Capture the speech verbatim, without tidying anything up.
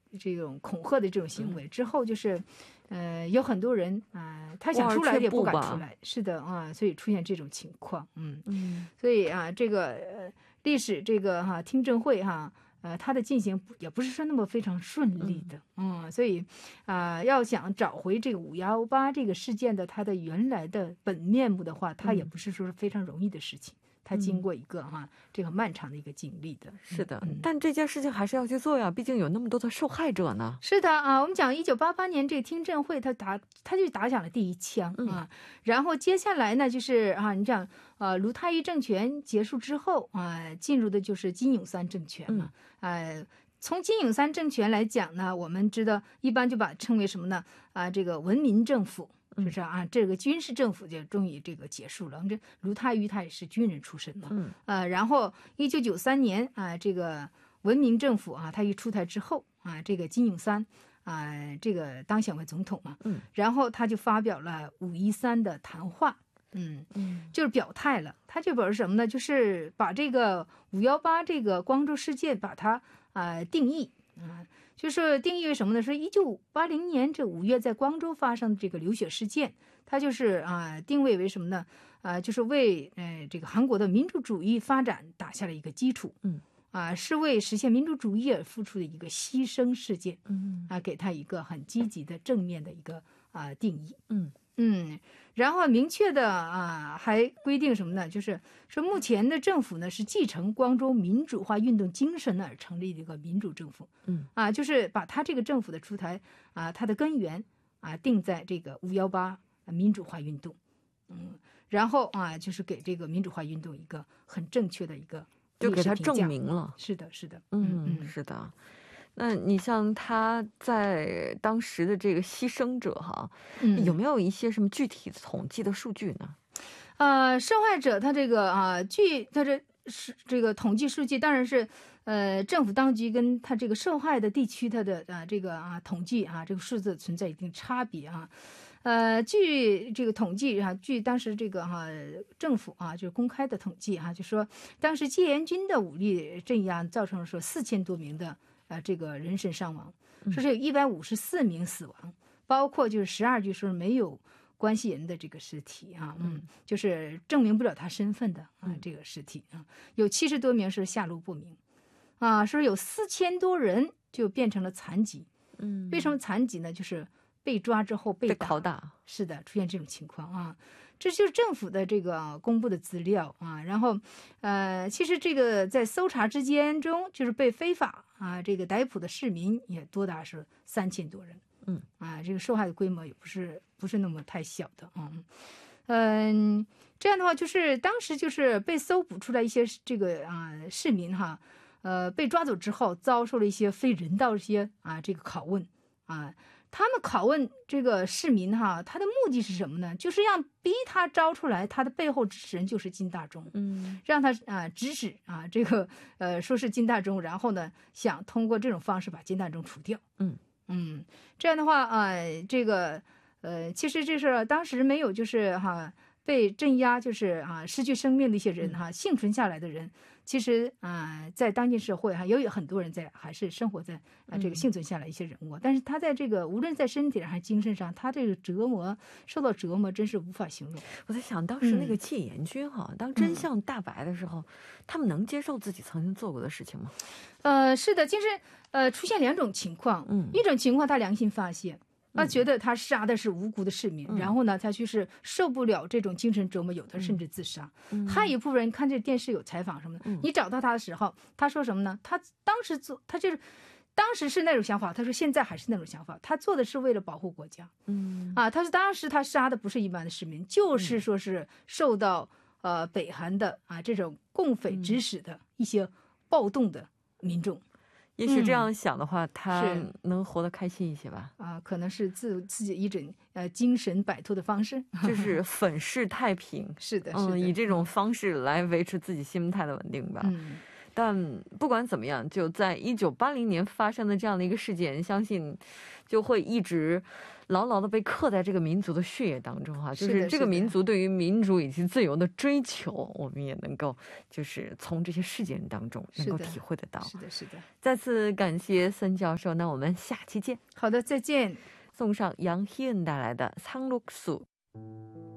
这种恐吓的这种行为之后，就是呃有很多人啊、呃，他想出来也不敢出来，是的啊，所以出现这种情况，嗯嗯，所以啊，这个呃历史这个哈、啊、听证会哈。呃，它的进行也不是说那么非常顺利的，嗯，嗯所以啊、呃，要想找回这个五幺八这个事件的它的原来的本面目的话，它也不是说是非常容易的事情。它经过一个哈、啊、这个漫长的一个经历的， 是的、嗯，但这件事情还是要去做呀，毕竟有那么多的受害者呢。 是的啊，我们讲一九八八年这个听证会，他打他就打响了第一枪啊，嗯、然后接下来呢，就是啊，你讲呃卢泰愚政权结束之后啊，进入的就是金泳三政权嘛，呃。从金泳三政权来讲呢，我们知道一般就把称为什么呢？啊，这个文民政府。是不是啊？这个军事政府就终于这个结束了。我们这卢泰愚他也是军人出身嘛，嗯，呃，然后一九九三年啊，这个文民政府啊，他一出台之后啊，这个金泳三啊，这个当选为总统嘛，嗯，然后他就发表了五一三的谈话，嗯嗯，就是表态了。他这本是什么呢？就是把这个五幺八这个光州事件把它啊、呃、定义啊。就是定义为什么呢？说一九八零年这五月在光州发生的这个流血事件，它就是啊、呃、定位为什么呢？啊、呃，就是为呃这个韩国的民主主义发展打下了一个基础，嗯，啊、呃、是为实现民主主义而付出的一个牺牲事件，嗯啊、呃，给它一个很积极的正面的一个啊、呃、定义，嗯。嗯，然后明确的啊，还规定什么呢？就是说，目前的政府呢是继承光州民主化运动精神而成立的一个民主政府。嗯，啊，就是把他这个政府的出台啊，它的根源啊定在这个五幺八民主化运动。嗯，然后啊，就是给这个民主化运动一个很正确的一个就给他证明了。 是的，是的， 嗯嗯，是的。那你像他在当时的这个牺牲者哈、嗯，有没有一些什么具体的统计的数据呢？ 呃，受害者他这个啊，据他这是这个统计数据，当然是呃政府当局跟他这个受害的地区他的啊这个啊统计啊这个数字存在一定差别啊。呃，据这个统计啊，据当时这个哈、啊、政府啊就是公开的统计哈、啊，就说当时戒严军的武力镇压造成了说四千多名的。呃，这个人身伤亡，说是有一百五十四名死亡，嗯、包括就是十二具说没有关系人的这个尸体啊，嗯，就是证明不了他身份的啊，这个尸体啊，有七十多名是下落不明，啊，说有四千多人就变成了残疾，嗯，为什么残疾呢？就是被抓之后被打， 被拷打， 是的，出现这种情况啊。这就是政府的这个公布的资料啊，然后，呃，其实这个在搜查之间中，就是被非法啊这个逮捕的市民也多达是三千多人，嗯，啊，这个受害的规模也不是不是那么太小的啊，嗯，这样的话就是当时就是被搜捕出来一些这个啊市民哈，呃，被抓走之后遭受了一些非人道的一些啊这个拷问啊。他们拷问这个市民哈，他的目的是什么呢？就是让逼他招出来，他的背后支持人就是金大中，嗯，让他啊、呃、指使啊这个呃说是金大中，然后呢想通过这种方式把金大中除掉，嗯嗯，这样的话啊、呃、这个呃其实这是当时没有就是哈、啊、被镇压就是啊失去生命的一些人哈、啊、幸存下来的人。其实啊、呃，在当今社会哈，也有很多人在还是生活在啊、呃、这个幸存下来一些人物，嗯、但是他在这个无论在身体上还是精神上，他这个折磨受到折磨真是无法形容。 我在想，当时那个戒严军哈，嗯、当真相大白的时候，嗯、他们能接受自己曾经做过的事情吗？ 呃，是的，就是呃出现两种情况，嗯，一种情况他良心发现。他觉得他杀的是无辜的市民，嗯、然后呢，他就是受不了这种精神折磨，有的甚至自杀。嗯、还有一部分人看这电视有采访什么的，嗯、你找到他的时候，他说什么呢？他当时做，他就是当时是那种想法，他说现在还是那种想法，他做的是为了保护国家。嗯啊，他说当时他杀的不是一般的市民，就是说是受到呃北韩的啊这种共匪指使的一些暴动的民众。 也许这样想的话，嗯、他能活得开心一些吧。 啊、呃，可能是自自己一种呃精神摆脱的方式， 就是粉饰太平。 是的， 嗯，以这种方式来维持自己心态的稳定吧。嗯， 但不管怎么样，就在一九八零年发生的这样的一个事件，相信就会一直牢牢的被刻在这个民族的血液当中哈。就是这个民族对于民主以及自由的追求，我们也能够就是从这些事件当中能够体会得到。 是的，是的。 再次感谢孙教授，那我们下期见。 好的，再见。 送上杨希恩带来的《상록수》。